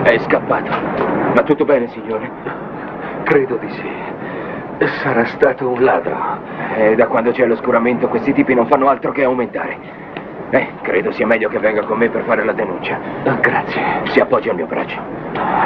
È scappato. Ma tutto bene, signore? Credo di sì. Sarà stato un ladro. Da quando c'è l'oscuramento questi tipi non fanno altro che aumentare. Credo sia meglio che venga con me per fare la denuncia. Grazie. Si appoggi al mio braccio.